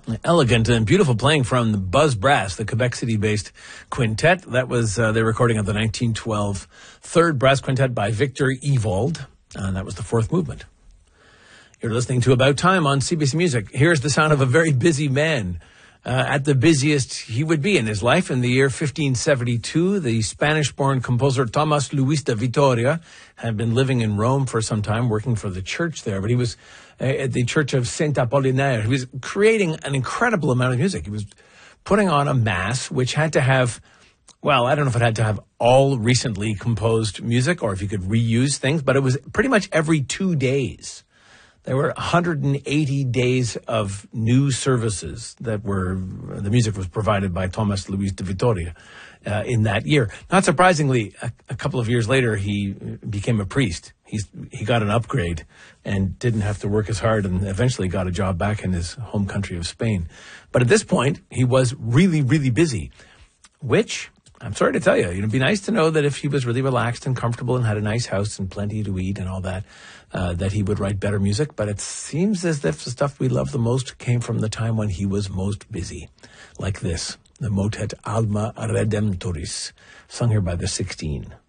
Elegant and beautiful playing from the Buzz Brass, the Quebec City-based quintet. That was their recording of the 1912 Third Brass Quintet by Victor Evold, and that was the fourth movement. You're listening to About Time on CBC Music. Here's the sound of a very busy man. At the busiest he would be in his life in the year 1572, the Spanish-born composer Tomás Luis de Vitoria had been living in Rome for some time, working for the church there, but he was at the Church of Saint Apollinaire. He was creating an incredible amount of music. He was putting on a mass which had to have, well, I don't know if it had to have all recently composed music or if you could reuse things, but it was pretty much every 2 days. There were 180 days of new services the music was provided by Tomás Luis de Vitoria in that year. Not surprisingly, a couple of years later, he became a priest. He got an upgrade and didn't have to work as hard and eventually got a job back in his home country of Spain. But at this point, he was really, really busy, which, I'm sorry to tell you, it'd be nice to know that if he was really relaxed and comfortable and had a nice house and plenty to eat and all that, that he would write better music. But it seems as if the stuff we love the most came from the time when he was most busy. Like this, the motet Alma Redemptoris, sung here by the 16.